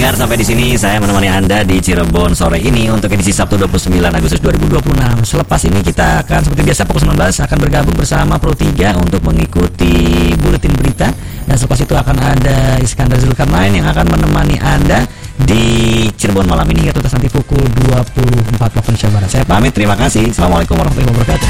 pendengar, sampai di sini saya menemani Anda di Cirebon sore ini untuk edisi Sabtu 29 Agustus 2026. Selepas ini kita akan seperti biasa pukul 19 akan bergabung bersama Pro 3 untuk mengikuti buletin berita, dan selepas itu akan ada Iskandar Zulkarnain yang akan menemani Anda di Cirebon malam ini, yaitu nanti pukul 24 waktu Indonesia Barat. Saya pamit, terima kasih. Assalamualaikum warahmatullahi wabarakatuh.